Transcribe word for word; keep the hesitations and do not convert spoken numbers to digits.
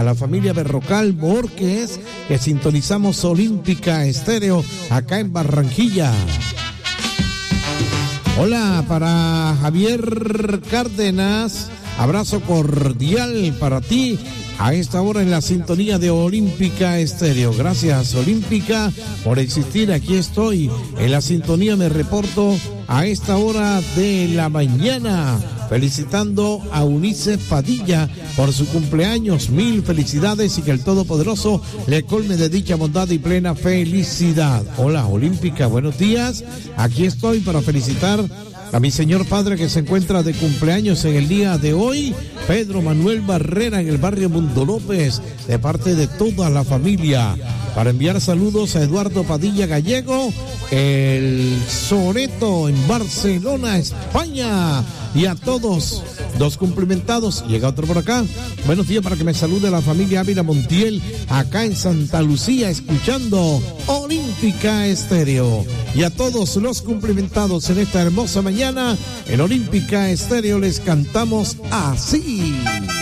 la familia Berrocal Borges, que sintonizamos Olímpica Estéreo acá en Barranquilla. Hola para Javier Cárdenas, abrazo cordial para ti a esta hora en la sintonía de Olímpica Estéreo. Gracias, Olímpica, por existir. Aquí estoy en la sintonía, me reporto a esta hora de la mañana, felicitando a Unice Padilla por su cumpleaños. Mil felicidades y que el Todopoderoso le colme de dicha bondad y plena felicidad. Hola, Olímpica, buenos días. Aquí estoy para felicitar a mi señor padre que se encuentra de cumpleaños en el día de hoy, Pedro Manuel Barrera, en el barrio Mundo López, de parte de toda la familia. Para enviar saludos a Eduardo Padilla Gallego, el Soreto en Barcelona, España, y a todos los cumplimentados. Llega otro por acá. Buenos días, para que me salude la familia Ávila Montiel acá en Santa Lucía, escuchando Olímpica Estéreo. Y a todos los cumplimentados en esta hermosa mañana en Olímpica Estéreo les cantamos así.